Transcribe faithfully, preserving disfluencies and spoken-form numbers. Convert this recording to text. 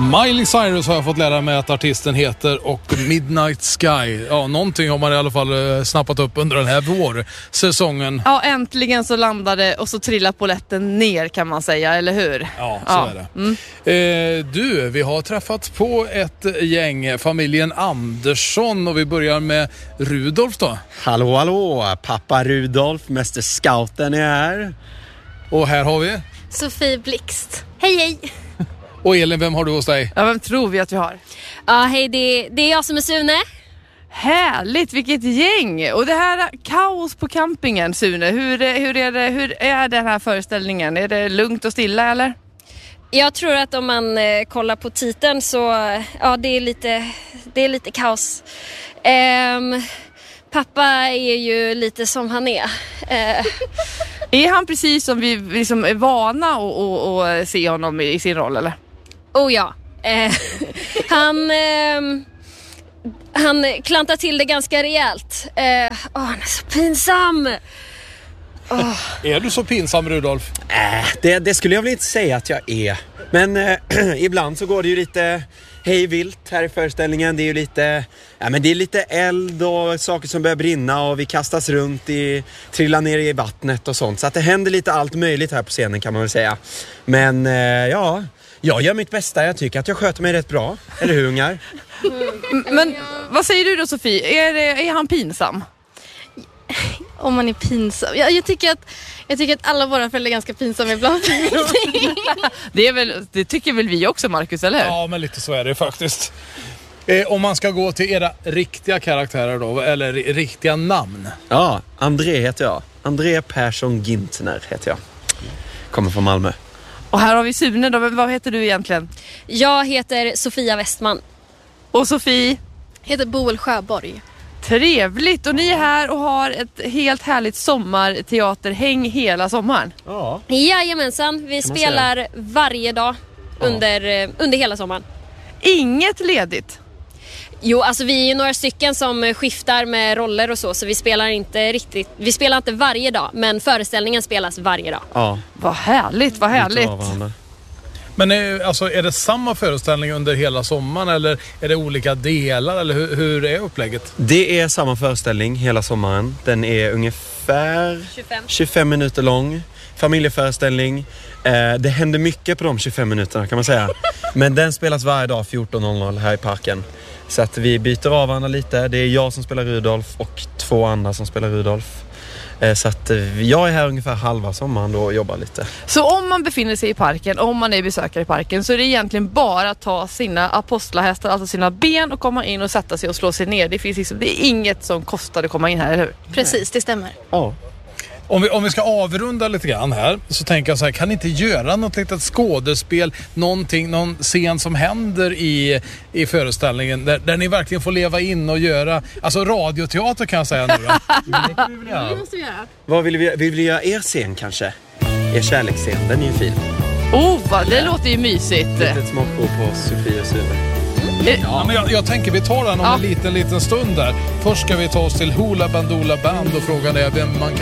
Miley Cyrus har jag fått lära mig att artisten heter, och Midnight Sky. Ja, någonting har man i alla fall snappat upp under den här vårsäsongen. Ja, äntligen så landade och så trillade polletten ner, kan man säga, eller hur? Ja, så ja. är det. Mm. Eh, du, vi har träffat på ett gäng, familjen Andersson, och vi börjar med Rudolf då. Hallå, hallå, pappa Rudolf, mäster scouten är här. Och här har vi Sofie Blixt. Hej, hej! Och Elin, vem har du hos dig? Ja, vem tror vi att vi har? Ja, hej, det, det är jag som är Sune. Härligt, vilket gäng! Och det här kaos på campingen, Sune, hur, hur, är det, hur är den här föreställningen? Är det lugnt och stilla, eller? Jag tror att om man eh, kollar på titeln så, ja, det är lite, det är lite kaos. Ehm, pappa är ju lite som han är. Eh. Är han precis som vi liksom är vana att, att se honom i sin roll, eller? Oh ja. Eh, han, eh, han klantar till det ganska rejält. Eh, oh, han är så pinsam. Oh. Är du så pinsam, Rudolf? Äh, det, det skulle jag väl inte säga att jag är. Men äh, ibland så går det ju lite hej vilt här i föreställningen. Det är ju lite, ja, men det är lite eld och saker som börjar brinna och vi kastas runt i, trillar ner i vattnet och sånt. Så att det händer lite allt möjligt här på scenen, kan man väl säga. Men äh, ja, jag gör mitt bästa. Jag tycker att jag sköter mig rätt bra. Eller hur, ungar? Mm. Men vad säger du då, Sofie? Är, det, är han pinsam? Om man är pinsam. Jag, jag, tycker att, jag tycker att alla våra föräldrar är ganska pinsamma ibland. det, är väl, det tycker väl vi också, Marcus, eller hur? Ja, men lite så är det faktiskt. Eh, om man ska gå till era riktiga karaktärer då, eller riktiga namn. Ja, André heter jag. André Persson Gintner heter jag. Kommer från Malmö. Och här har vi Sune då. Vad heter du egentligen? Jag heter Sofia Westman. Och Sofie? Heter Boel Sjöborg. Trevligt, och ni är här och har ett helt härligt sommarteaterhäng hela sommaren. Ja. Jajamensan, vi spelar säga. varje dag under, ja. under hela sommaren. Inget ledigt? Jo, alltså vi är ju några stycken som skiftar med roller och så, så vi spelar inte riktigt, vi spelar inte varje dag, men föreställningen spelas varje dag. Ja. Vad härligt, vad härligt. Men är, alltså, är det samma föreställning under hela sommaren, eller är det olika delar, eller hur, hur är upplägget? Det är samma föreställning hela sommaren. Den är ungefär tjugofem, tjugofem minuter lång. Familjeföreställning. Eh, det händer mycket på de tjugofem minuterna, kan man säga. Men den spelas varje dag fjorton noll noll här i parken. Så att vi byter av varandra lite. Det är jag som spelar Rudolf och två andra som spelar Rudolf. Så att jag är här ungefär halva sommaren då och jobbar lite. Så om man befinner sig i parken, om man är besökare i parken, så är det egentligen bara att ta sina apostlahästar, alltså sina ben, och komma in och sätta sig och slå sig ner. Det finns liksom, det är inget som kostar att komma in här, eller hur? Precis, det stämmer. Ja. Om vi, om vi ska avrunda lite grann här, så tänker jag så här, kan ni inte göra något litet skådespel, någonting, någon scen som händer i, i föreställningen där, där ni verkligen får leva in och göra, alltså radioteater kan jag säga nu. Det kan vi väl göra. Vad vill vi, vill vi göra er scen kanske? Er kärleksscen, den är ju fin. Oh, vad, det låter ju mysigt. Lite smakprov på Sofie och Sune. Ja. Ja, men jag, jag tänker vi tar den om ja. en liten, liten stund där. Först ska vi ta oss till Hoola Bandoola Band och frågan är vem man kan